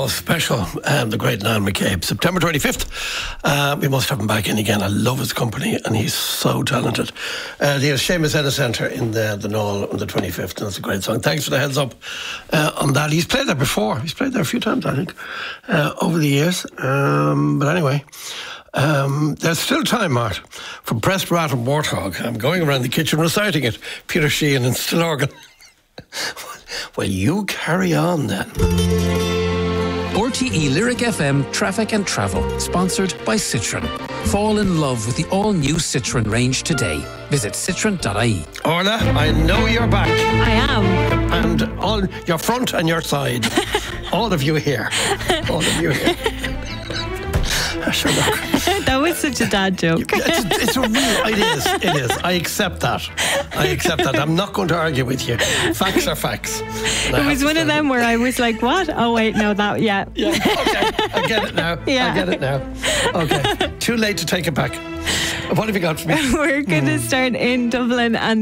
Oh, special. The great Niall McCabe. September 25th. We must have him back in again. I love his company and he's so talented. He has Seamus Ennis Centre in the Knoll on the 25th, and it's a great song. Thanks for the heads up on that. He's played there before. He's played there a few times, I think, over the years. But anyway, there's still time, Mart, from Pressed Rat and Warthog. I'm going around the kitchen reciting it. Peter Sheehan and Stillorgan. Well, you carry on then. RTE Lyric FM Traffic and Travel, sponsored by Citroën. Fall in love with the all-new Citroën range today. Visit citroen.ie. Orla, I know you're back. I am. And on your front and your side. All of you here. All of you here. Sure, look. That was such a dad joke. It's a real. It is. I accept that. I'm not going to argue with you. Facts are facts. It was one of them where I was like, what? Oh, wait, no, that, yeah. Yeah, okay. I get it now. Yeah. I get it now. Okay. Too late to take it back. What have you got for me? We're going to start in Dublin and